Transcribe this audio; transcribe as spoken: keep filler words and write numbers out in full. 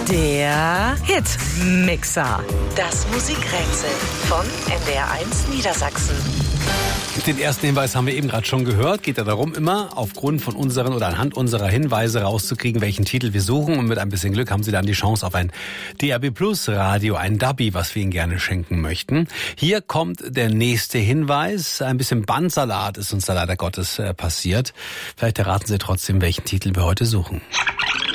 Der Hitmixer. Das Musikrätsel von N D R eins Niedersachsen. Den ersten Hinweis haben wir eben gerade schon gehört. Geht ja darum, immer aufgrund von unseren oder anhand unserer Hinweise rauszukriegen, welchen Titel wir suchen. Und mit ein bisschen Glück haben Sie dann die Chance auf ein D A B Plus Radio, ein Dubby, was wir Ihnen gerne schenken möchten. Hier kommt der nächste Hinweis. Ein bisschen Bandsalat ist uns da leider Gottes äh, passiert. Vielleicht erraten Sie trotzdem, welchen Titel wir heute suchen.